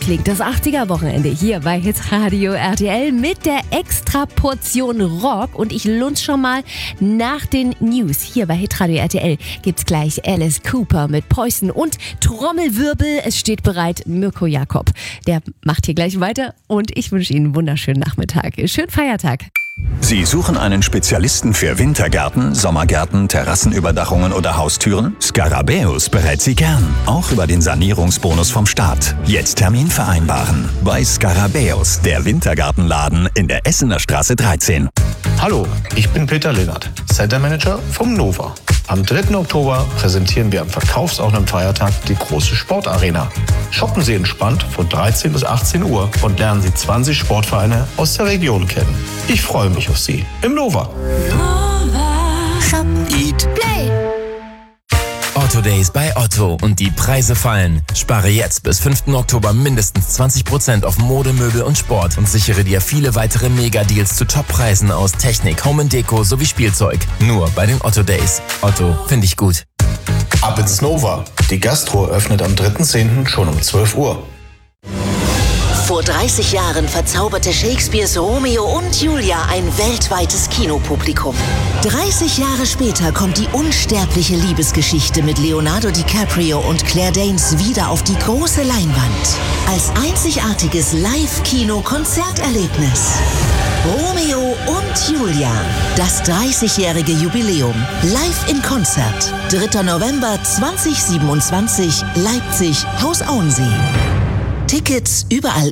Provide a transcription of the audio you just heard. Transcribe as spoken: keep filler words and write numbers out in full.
klingt das achtziger-Wochenende hier bei Hitradio R T L mit der extra Portion Rock. Und ich lunz schon mal nach den News. Hier bei Hitradio R T L gibt's gleich Alice Cooper mit Poison und Trommelwirbel. Es steht bereit Mirko Jakob. Der macht hier gleich weiter und ich wünsche Ihnen einen wunderschönen Nachmittag. Schönen Feiertag. Sie suchen einen Spezialisten für Wintergärten, Sommergärten, Terrassenüberdachungen oder Haustüren? Scarabäus berät Sie gern, auch über den Sanierungsbonus vom Staat. Jetzt Termin vereinbaren. Bei Scarabäus, der Wintergartenladen in der Essener Straße dreizehn. Hallo, ich bin Peter Lennart, Center Manager vom Nova. Am dritten Oktober präsentieren wir am verkaufsoffenen Feiertag die große Sportarena. Shoppen Sie entspannt von dreizehn bis achtzehn Uhr und lernen Sie zwanzig Sportvereine aus der Region kennen. Ich freue mich auf Sie im Nova. Nova. Shop, Eat, Play. Otto Days bei Otto und die Preise fallen. Spare jetzt bis fünften Oktober mindestens zwanzig Prozent auf Mode, Möbel und Sport und sichere dir viele weitere Mega-Deals zu Top-Preisen aus Technik, Home and Deko sowie Spielzeug. Nur bei den Otto Days. Otto, finde ich gut. Ab ins Nova. Die Gastro öffnet am dritten zehnten schon um zwölf Uhr. Vor dreißig Jahren verzauberte Shakespeares Romeo und Julia ein weltweites Kinopublikum. dreißig Jahre später kommt die unsterbliche Liebesgeschichte mit Leonardo DiCaprio und Claire Danes wieder auf die große Leinwand. Als einzigartiges Live-Kino-Konzerterlebnis. Romeo und Julia. Das dreißigjährige Jubiläum. Live in Konzert. dritter November zweitausendsiebenundzwanzig. Leipzig, Haus Auensee. Tickets überall